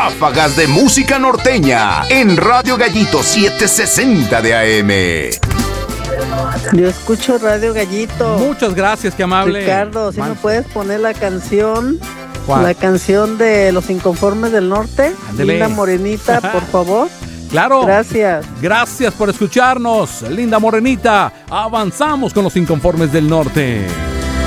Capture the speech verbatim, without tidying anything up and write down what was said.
Ráfagas de música norteña en Radio Gallito setecientos sesenta de A M. Yo escucho Radio Gallito. Muchas gracias, qué amable. Ricardo, ¿sí Man- me puedes poner la canción? ¿Cuál? La canción de Los Inconformes del Norte. Ándele. Linda Morenita, por favor. Claro. Gracias. Gracias por escucharnos, linda morenita. Avanzamos con Los Inconformes del Norte.